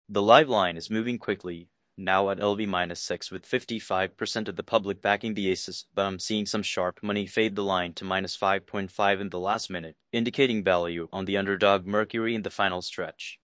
The live line is moving quickly, now at LV -6 with 55% of the public backing the aces, but I'm seeing some sharp money fade the line to -5.5 in the last minute, indicating value on the underdog Mercury in the final stretch.